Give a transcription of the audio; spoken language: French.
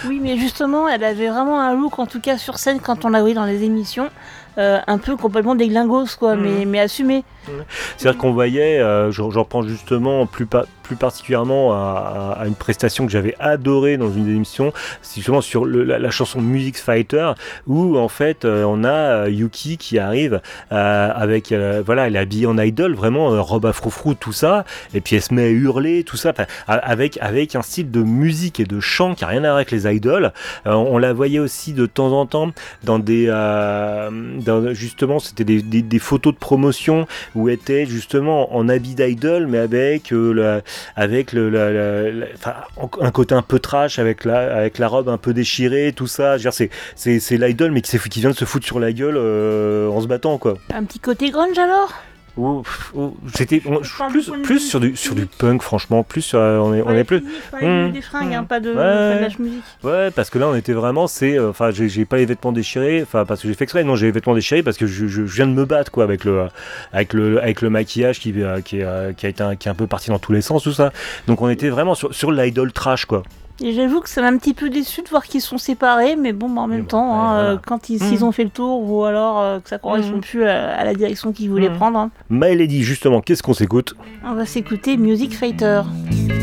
Oui, mais justement, elle avait vraiment un look, en tout cas sur scène, quand on la voyait dans les émissions, un peu complètement déglingos, quoi, mais assumé. C'est-à-dire qu'on voyait, j'en prends justement plus particulièrement à une prestation que j'avais adorée dans une émission, c'est justement sur la chanson Music Fighter, où en fait on a Yuki qui arrive avec, voilà, elle est habillée en idol, vraiment robe à froufrou, tout ça, et puis elle se met à hurler, tout ça, avec un style de musique et de chant qui a rien à voir avec les idoles. On la voyait aussi de temps en temps dans justement, c'était des photos de promotion où était justement en habit d'idol, mais avec un côté un peu trash, avec la robe un peu déchirée, tout ça. Je veux dire, c'est l'idol, mais qui vient de se foutre sur la gueule en se battant, quoi. Un petit côté grunge alors. C'était plus sur du punk, franchement, plus sur, on est plus des fringues, pas de la musique. Ouais, parce que là on était vraiment, j'ai pas les vêtements déchirés, parce que j'ai fait exprès, non, j'ai les vêtements déchirés parce que je viens de me battre, quoi, avec le maquillage qui est un peu parti dans tous les sens, tout ça. Donc on était vraiment sur l'idol trash, quoi. Et j'avoue que ça m'a un petit peu déçu de voir qu'ils sont séparés, mais bon, en même temps, voilà. Quand s'ils ont fait le tour, ou alors que ça correspond plus à la direction qu'ils voulaient prendre. My Lady, justement, qu'est-ce qu'on s'écoute ? On va s'écouter Music Fighter.